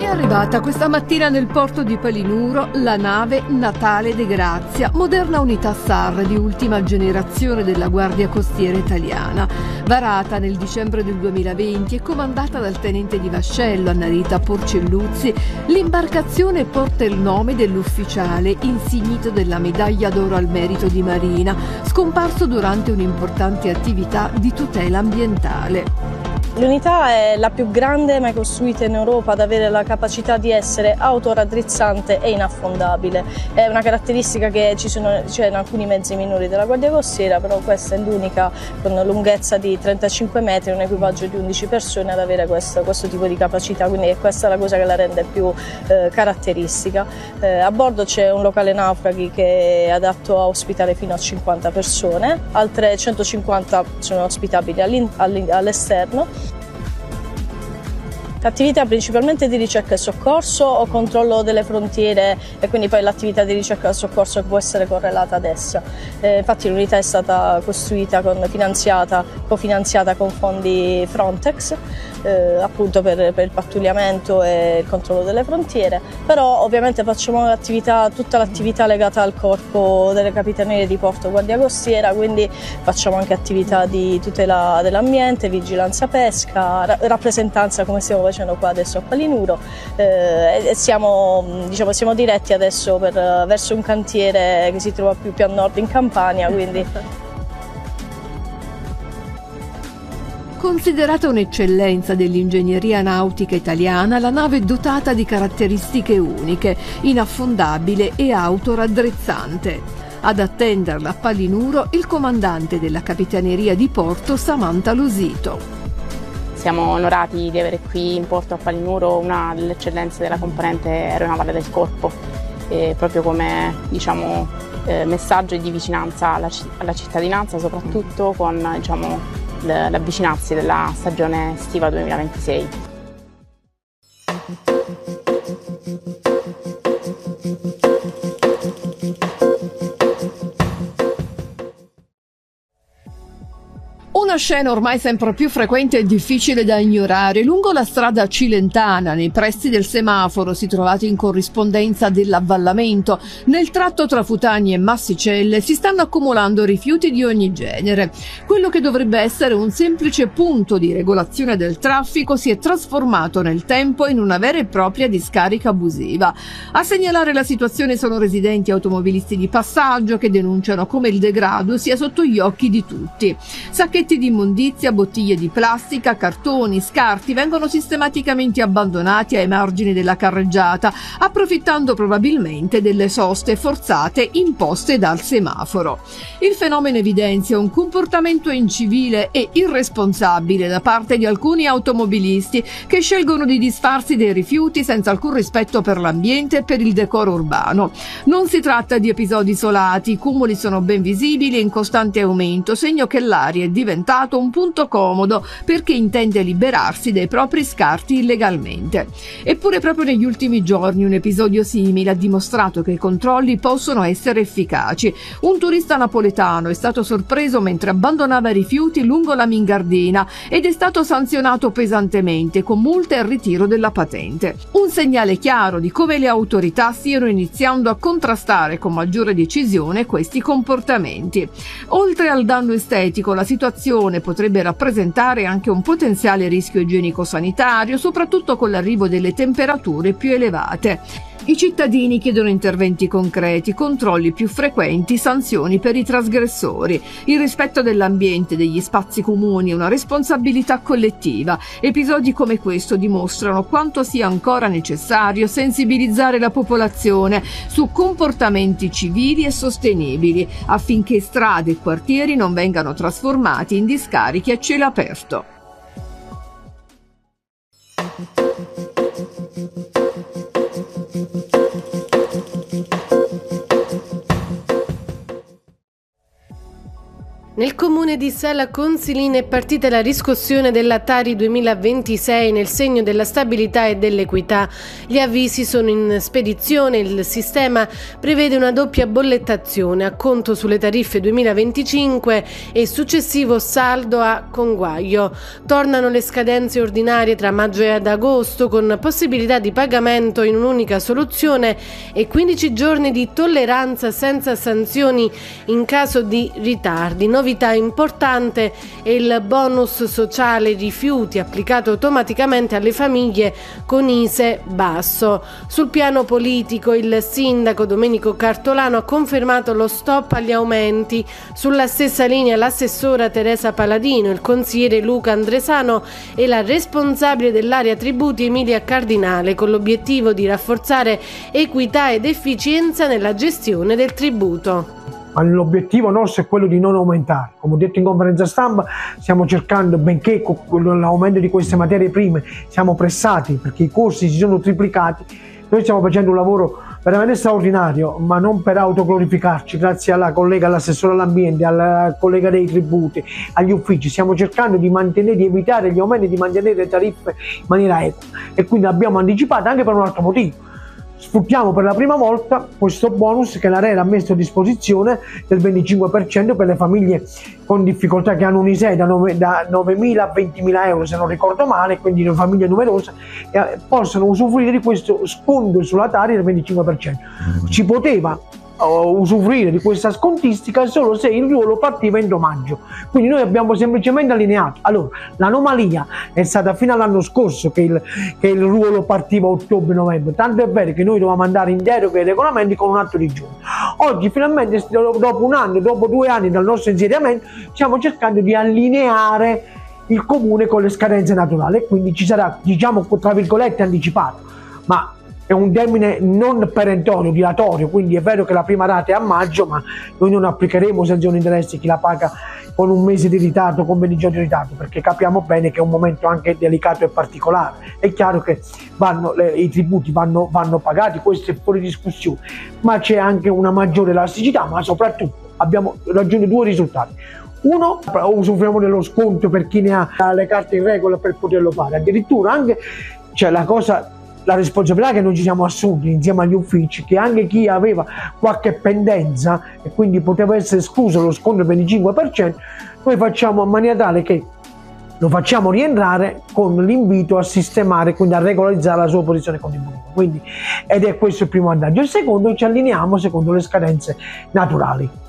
È arrivata questa mattina nel porto di Palinuro la nave Natale de Grazia, moderna unità SAR di ultima generazione della Guardia Costiera Italiana. Varata nel dicembre del 2020 e comandata dal tenente di vascello Annarita Porcelluzzi, l'imbarcazione porta il nome dell'ufficiale insignito della medaglia d'oro al merito di Marina, scomparso durante un'importante attività di tutela ambientale. L'unità è la più grande mai costruita in Europa ad avere la capacità di essere autoraddrizzante e inaffondabile. È una caratteristica che c'è in alcuni mezzi minori della Guardia Costiera, però questa è l'unica con lunghezza di 35 metri, un equipaggio di 11 persone ad avere questo tipo di capacità, quindi questa è la cosa che la rende più caratteristica. A bordo c'è un locale naufraghi che è adatto a ospitare fino a 50 persone, altre 150 sono ospitabili all'esterno. Attività principalmente di ricerca e soccorso o controllo delle frontiere, e quindi poi l'attività di ricerca e soccorso che può essere correlata ad essa. Infatti l'unità è stata costruita, cofinanziata con fondi Frontex, appunto per il pattugliamento e il controllo delle frontiere, però ovviamente facciamo tutta l'attività legata al corpo delle capitanerie di porto Guardia Costiera, quindi facciamo anche attività di tutela dell'ambiente, vigilanza pesca, rappresentanza come stiamo facendo qua adesso a Palinuro, e siamo diretti adesso verso un cantiere che si trova più a nord in Campania, quindi. Considerata un'eccellenza dell'ingegneria nautica italiana, la nave è dotata di caratteristiche uniche, inaffondabile e autoraddrizzante. Ad attenderla a Palinuro il comandante della Capitaneria di Porto Samantha Losito. Siamo onorati di avere qui in porto a Palinuro una delle eccellenze della componente aeronavale del corpo, proprio come messaggio di vicinanza alla cittadinanza, soprattutto con l'avvicinarsi della stagione estiva 2026. Una scena ormai sempre più frequente e difficile da ignorare. Lungo la strada cilentana, nei pressi del semaforo, si trovate in corrispondenza dell'avvallamento, nel tratto tra Futagni e Massicelle si stanno accumulando rifiuti di ogni genere. Quello che dovrebbe essere un semplice punto di regolazione del traffico si è trasformato nel tempo in una vera e propria discarica abusiva. A segnalare la situazione sono residenti e automobilisti di passaggio che denunciano come il degrado sia sotto gli occhi di tutti. Sacchetti di immondizia, bottiglie di plastica, cartoni, scarti vengono sistematicamente abbandonati ai margini della carreggiata, approfittando probabilmente delle soste forzate imposte dal semaforo. Il fenomeno evidenzia un comportamento incivile e irresponsabile da parte di alcuni automobilisti che scelgono di disfarsi dei rifiuti senza alcun rispetto per l'ambiente e per il decoro urbano. Non si tratta di episodi isolati, i cumuli sono ben visibili e in costante aumento, segno che l'aria è diventato un punto comodo per chi intende liberarsi dei propri scarti illegalmente. Eppure proprio negli ultimi giorni un episodio simile ha dimostrato che i controlli possono essere efficaci. Un turista napoletano è stato sorpreso mentre abbandonava rifiuti lungo la Mingardina ed è stato sanzionato pesantemente con multe e il ritiro della patente. Un segnale chiaro di come le autorità stiano iniziando a contrastare con maggiore decisione questi comportamenti. Oltre al danno estetico, la situazione potrebbe rappresentare anche un potenziale rischio igienico-sanitario, soprattutto con l'arrivo delle temperature più elevate. I cittadini chiedono interventi concreti, controlli più frequenti, sanzioni per i trasgressori. Il rispetto dell'ambiente, degli spazi comuni è una responsabilità collettiva. Episodi come questo dimostrano quanto sia ancora necessario sensibilizzare la popolazione su comportamenti civili e sostenibili, affinché strade e quartieri non vengano trasformati in discariche a cielo aperto. Nel comune di Sala Consilina è partita la riscossione della Tari 2026 nel segno della stabilità e dell'equità. Gli avvisi sono in spedizione, il sistema prevede una doppia bollettazione, acconto sulle tariffe 2025 e successivo saldo a conguaglio. Tornano le scadenze ordinarie tra maggio e ad agosto con possibilità di pagamento in un'unica soluzione e 15 giorni di tolleranza senza sanzioni in caso di ritardi. Novità importante è il bonus sociale rifiuti applicato automaticamente alle famiglie con ISEE basso. Sul piano politico il sindaco Domenico Cartolano ha confermato lo stop agli aumenti. Sulla stessa linea l'assessora Teresa Paladino, il consigliere Luca Andresano e la responsabile dell'area tributi Emilia Cardinale, con l'obiettivo di rafforzare equità ed efficienza nella gestione del tributo. Ma l'obiettivo nostro è quello di non aumentare. Come ho detto in conferenza stampa, stiamo cercando, benché con l'aumento di queste materie prime siamo pressati perché i costi si sono triplicati, noi stiamo facendo un lavoro veramente straordinario, ma non per autoglorificarci, grazie alla collega, all'assessore all'ambiente, al collega dei tributi, agli uffici. Stiamo cercando di mantenere, di evitare gli aumenti, di mantenere le tariffe in maniera equa, e quindi abbiamo anticipato anche per un altro motivo. Sfruttiamo per la prima volta questo bonus che l'ARERA ha messo a disposizione del 25% per le famiglie con difficoltà che hanno un ISEE da 9.000 a 20.000 euro, se non ricordo male, quindi le famiglie numerose possono usufruire di questo sconto sulla Tari del 25%. Si poteva usufruire di questa scontistica solo se il ruolo partiva entro maggio, quindi noi abbiamo semplicemente allineato. Allora, l'anomalia è stata fino all'anno scorso che il ruolo partiva a ottobre-novembre, tanto è vero che noi dovevamo andare in deroga ai regolamenti con un atto di giugno. Oggi finalmente, dopo un anno, dopo 2 anni dal nostro insediamento, stiamo cercando di allineare il comune con le scadenze naturali, e quindi ci sarà, diciamo, tra virgolette, anticipato, ma è un termine non perentorio, dilatorio, quindi è vero che la prima rata è a maggio, ma noi non applicheremo sanzioni interessi chi la paga con un mese di ritardo, con 20 giorni di ritardo, perché capiamo bene che è un momento anche delicato e particolare. È chiaro che i tributi vanno pagati, questo è fuori discussione, ma c'è anche una maggiore elasticità, ma soprattutto abbiamo raggiunto 2 risultati. Uno, usufruiamo dello sconto per chi ne ha le carte in regola per poterlo fare, addirittura anche c'è la responsabilità che noi ci siamo assunti insieme agli uffici, che anche chi aveva qualche pendenza e quindi poteva essere escluso lo sconto del 25%, noi facciamo in maniera tale che lo facciamo rientrare con l'invito a sistemare, quindi a regolarizzare la sua posizione contributiva. Ed è questo il primo vantaggio. Il secondo, ci allineiamo secondo le scadenze naturali.